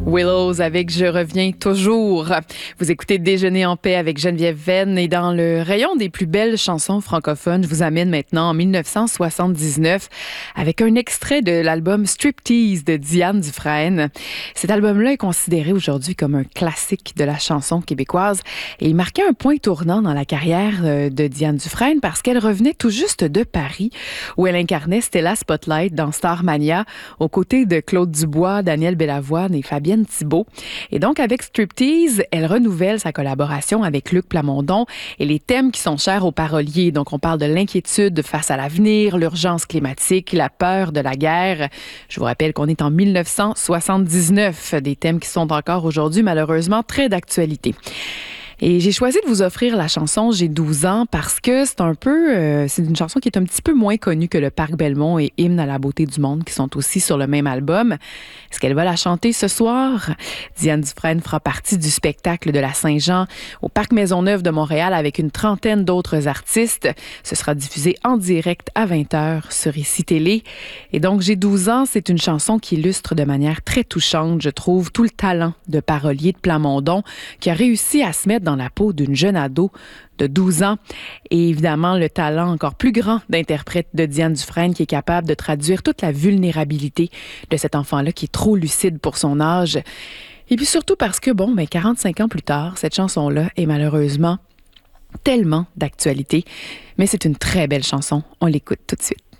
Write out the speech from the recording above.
Willows avec Je reviens toujours. Vous écoutez Déjeuner en paix avec Geneviève Venn et dans le rayon des plus belles chansons francophones, je vous amène maintenant en 1979 avec un extrait de l'album Striptease de Diane Dufresne. Cet album-là est considéré aujourd'hui comme un classique de la chanson québécoise et il marquait un point tournant dans la carrière de Diane Dufresne parce qu'elle revenait tout juste de Paris où elle incarnait Stella Spotlight dans Starmania aux côtés de Claude Dubois, Daniel Bellavoine et Fabienne Thibault. Et donc, avec Striptease, elle renouvelle sa collaboration avec Luc Plamondon et les thèmes qui sont chers aux paroliers. Donc, on parle de l'inquiétude face à l'avenir, l'urgence climatique, la peur de la guerre. Je vous rappelle qu'on est en 1979, des thèmes qui sont encore aujourd'hui, malheureusement, très d'actualité. Et j'ai choisi de vous offrir la chanson J'ai 12 ans parce que c'est une chanson qui est un petit peu moins connue que le Parc Belmont et Hymne à la beauté du monde qui sont aussi sur le même album. Est-ce qu'elle va la chanter ce soir? Diane Dufresne fera partie du spectacle de la Saint-Jean au Parc Maisonneuve de Montréal avec une trentaine d'autres artistes. Ce sera diffusé en direct à 20h sur ICI Télé. Et donc, J'ai 12 ans, c'est une chanson qui illustre de manière très touchante, je trouve, tout le talent de parolier de Plamondon qui a réussi à se mettre dans la peau d'une jeune ado de 12 ans et évidemment le talent encore plus grand d'interprète de Diane Dufresne qui est capable de traduire toute la vulnérabilité de cet enfant-là qui est trop lucide pour son âge. Et puis surtout parce que, 45 ans plus tard, cette chanson-là est malheureusement tellement d'actualité. Mais c'est une très belle chanson. On l'écoute tout de suite.